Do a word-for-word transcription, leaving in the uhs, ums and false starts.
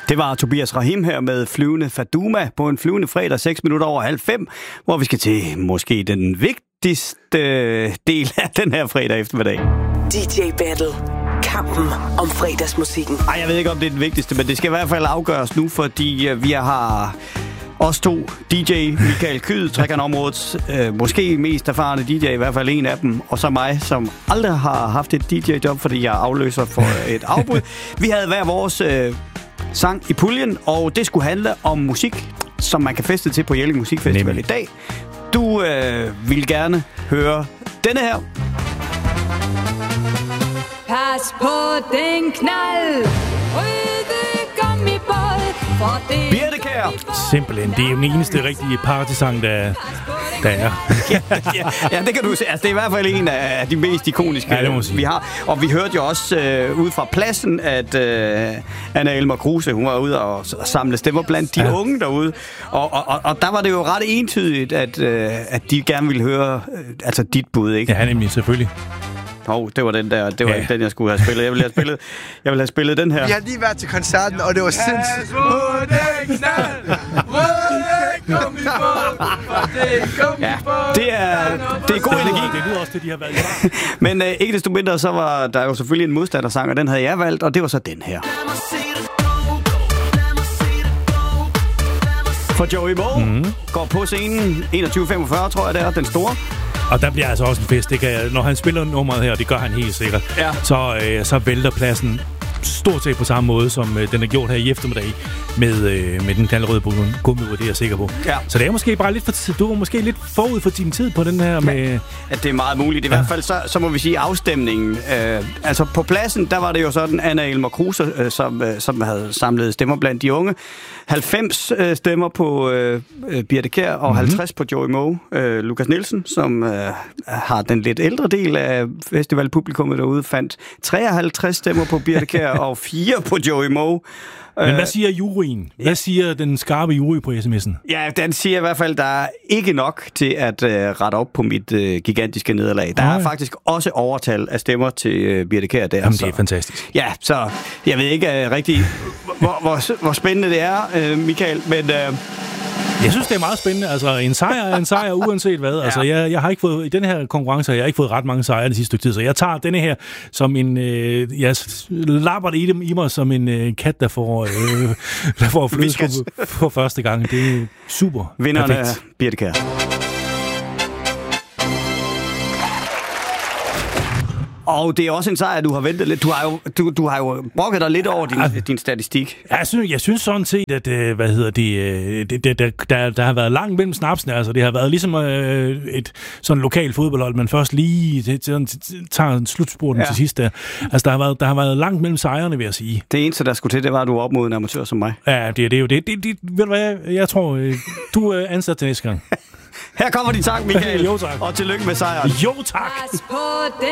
Det var Tobias Rahim her med Flyvende Faduma på en flyvende fredag seks minutter over halv fem, hvor vi skal til måske den vigtigste del af den her fredag eftermiddag. D J Battle. Kampen om fredagsmusikken. Ej, jeg ved ikke, om det er den vigtigste, men det skal i hvert fald afgøres nu, fordi vi har os to, D J Michael Kyed, Trekantområdets øh, måske mest erfarne D J, i hvert fald en af dem, og så mig, som aldrig har haft et D J-job, fordi jeg afløser for et afbud. Vi havde hver vores øh, sang i puljen, og det skulle handle om musik, som man kan feste til på Jelling Musikfestival Nemlig. i dag. Du øh, vil gerne høre denne her. Pas på den knald, røde gummibåd, for det... Birthe Kjær. Simpelthen. Det er jo den eneste rigtige partysang, der, der er. ja, ja, ja, det kan du se. Altså, det er i hvert fald en af de mest ikoniske, ja, vi har. Og vi hørte jo også øh, ude fra pladsen, at øh, Anna Elmer Kruse, hun var ude og samle stemmer blandt de ja. unge derude. Og, og, og, og der var det jo ret entydigt, at, øh, at de gerne ville høre øh, altså dit bud, ikke? Ja, nemlig, selvfølgelig. Åh, oh, det var den der, det var ja. ikke den, jeg skulle have spillet. Jeg ville have spillet, jeg ville have spillet den her. Vi har lige været til koncerten, og det var sindssygt. Ja, det er, det er god det energi. Det lyder også det, de har valgt. Men øh, ikke desto mindre, så var der jo selvfølgelig en modstandersang, og den havde jeg valgt, og det var så den her. For Joey Moe mm-hmm. går på scenen enogtyve femogfyrre, tror jeg det er, den store. Og der bliver altså også en fest, det kan jeg, når han spiller nummeret her, det gør han helt sikkert, ja. så, øh, så vælter pladsen stort set på samme måde, som øh, den er gjort her i eftermiddag med, øh, med den knaldrøde gummibåd, det er jeg sikker på. Ja. Så det er måske bare lidt for, du var måske lidt forud for din tid på den her med... At det er meget muligt. I ja. hvert fald så, så må vi sige afstemningen. Øh, altså på pladsen, der var det jo sådan, Anna Elmer Kruse, øh, som, øh, som havde samlet stemmer blandt de unge. halvfems øh, stemmer på øh, Birthe Kjær og mm-hmm. halvtreds på Joey Moe. Øh, Lukas Nielsen, som øh, har den lidt ældre del af festivalpublikummet derude, fandt treoghalvtreds stemmer på Birthe Kjær og fire på Joey Moe. Men hvad siger juryen? Hvad siger den skarpe jury på sms'en? Ja, den siger i hvert fald, der er ikke nok til at uh, rette op på mit uh, gigantiske nederlag. Der er faktisk også overtal af stemmer til uh, Birthe Kjær der. Jamen, det er fantastisk. Ja, så jeg ved ikke uh, rigtig, hvor, hvor, hvor spændende det er, uh, Michael, men... Uh, Jeg synes, det er meget spændende. Altså, en sejr er en sejr, uanset hvad. Ja. Altså, jeg, jeg har ikke fået, i den her konkurrence, jeg har ikke fået ret mange sejre den sidste stykke tid, så jeg tager denne her som en, øh, jeg lapper det i dem i mig som en øh, kat, der får, øh, der får flødeskum for første gang. Det er super. Vinderne er Birthe Kjær. Og det er også en sejr, du har ventet lidt. Du har jo, du, du har jo brokket dig lidt over din, altså, din statistik. Jeg synes, jeg synes sådan set, at hvad hedder det, det, det, det der, der har været langt mellem snapsene. Altså, det har været ligesom øh, et sådan lokalt fodboldhold, man først lige tager en slutspurten ja. til sidst der. Altså, der har, været, der har været langt mellem sejrene, vil jeg sige. Det eneste, der skulle til, det var, at du var op mod en amatør som mig. Ja, det, det er jo det. det, det ved du hvad, jeg, jeg tror, du er ansat til næste gang. Her kommer din sang, Michael. Jo, tak. Og tillykke med sejren. Jo, tak.